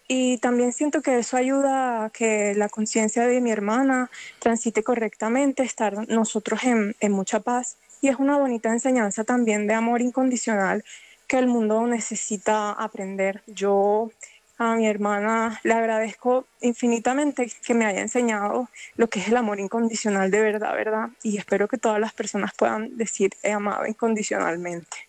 Y también siento que eso ayuda a que la conciencia de mi hermana transite correctamente, estar nosotros en mucha paz. Y es una bonita enseñanza también de amor incondicional que el mundo necesita aprender. Yo a mi hermana le agradezco infinitamente que me haya enseñado lo que es el amor incondicional de verdad, ¿verdad? Y espero que todas las personas puedan decir he amado incondicionalmente.